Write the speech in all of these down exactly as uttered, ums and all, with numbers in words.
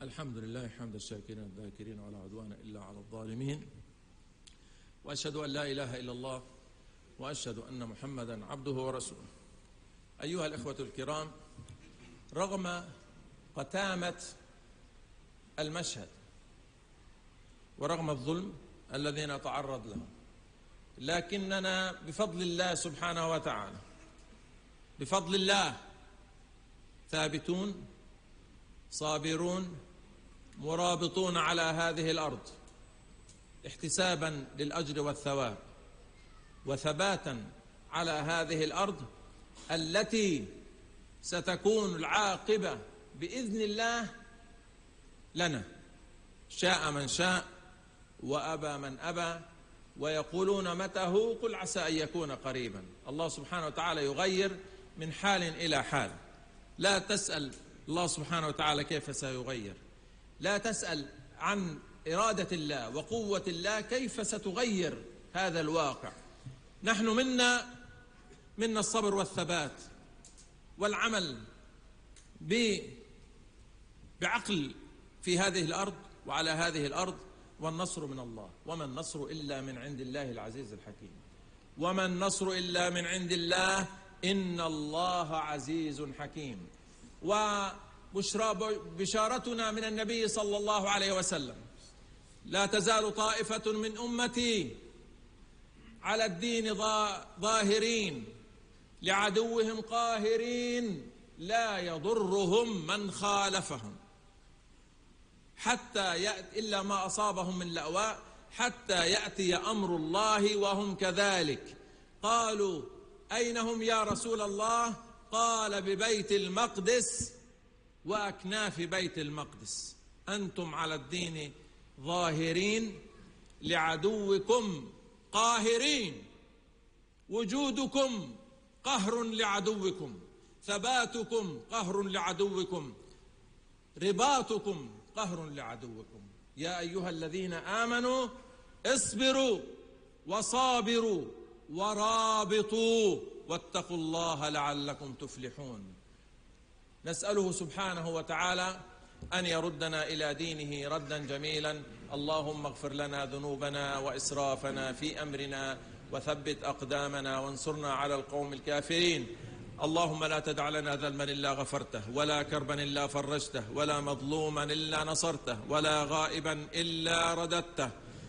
الحمد لله حمد الشاكرين الذاكرين ولا عدوان إلا على الظالمين، وأشهد أن لا إله إلا الله وأشهد أن محمدا عبده ورسوله. أيها الإخوة الكرام، رغم قتامة المشهد ورغم الظلم الذي نتعرض له، لكننا بفضل الله سبحانه وتعالى بفضل الله ثابتون صابرون مرابطون على هذه الأرض احتسابا للأجر والثواب، وثباتا على هذه الأرض التي ستكون العاقبة بإذن الله لنا، شاء من شاء وأبى من أبى، ويقولون متى هو؟ قل عسى أن يكون قريبا. الله سبحانه وتعالى يغير من حال إلى حال. لا تسأل الله سبحانه وتعالى كيف سيغير، لا تسأل عن إرادة الله وقوة الله كيف ستغير هذا الواقع. نحن منا منا الصبر والثبات والعمل بعقل في هذه الأرض وعلى هذه الأرض، والنصر من الله. وما النصر إلا من عند الله العزيز الحكيم. وما النصر إلا من عند الله، إن الله عزيز حكيم. وبشارتنا من النبي صلى الله عليه وسلم: لا تزال طائفة من أمتي على الدين ظاهرين لعدوهم قاهرين لا يضرهم من خالفهم حتى يأتي إلا ما أصابهم من لأواء حتى يأتي أمر الله وهم كذلك. قالوا: أين هم يا رسول الله؟ قال: ببيت المقدس وأكناف بيت المقدس. أنتم على الدين ظاهرين لعدوكم قاهرين، وجودكم قهر لعدوكم، ثباتكم قهر لعدوكم، رباطكم قهر لعدوكم. يا أيها الذين آمنوا اصبروا وصابروا ورابطوا واتقوا الله لعلكم تفلحون. نسأله سبحانه وتعالى أن يردنا إلى دينه ردا جميلا. اللهم اغفر لنا ذنوبنا وإسرافنا في أمرنا وثبت أقدامنا وانصرنا على القوم الكافرين. اللهم لا تدع لنا ذنبا إلا غفرته، ولا كربا إلا فرجته، ولا مظلوما إلا نصرته، ولا غائبا إلا رددته،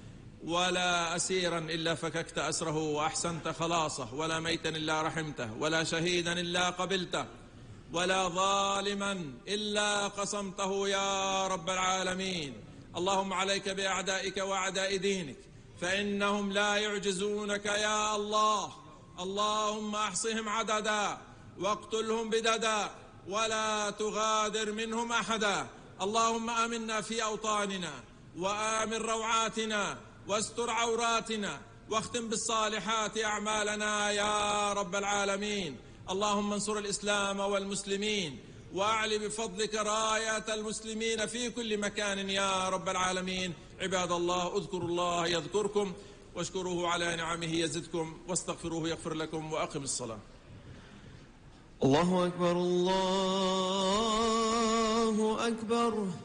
ولا أسيرا إلا فككت أسره وأحسنت خلاصه، ولا ميتا إلا رحمته، ولا شهيدا إلا قبلته، ولا ظالما إلا قصمته يا رب العالمين. اللهم عليك بأعدائك وأعداء دينك، فإنهم لا يعجزونك يا الله. اللهم أحصهم عددا واقتلهم بددا ولا تغادر منهم أحدا. اللهم آمنا في أوطاننا وآمن روعاتنا واستر عوراتنا واختم بالصالحات أعمالنا يا رب العالمين. اللهم انصر الإسلام والمسلمين وأعل بفضلك راية المسلمين في كل مكان يا رب العالمين. عباد الله، اذكروا الله يذكركم واشكروه على نعمه يزدكم واستغفروه يغفر لكم وأقم الصلاة. الله أكبر الله أكبر.